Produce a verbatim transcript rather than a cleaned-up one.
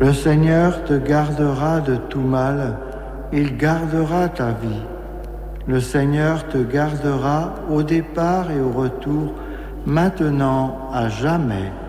Le Seigneur te gardera de tout mal, il gardera ta vie. Le Seigneur te gardera au départ et au retour, maintenant à jamais.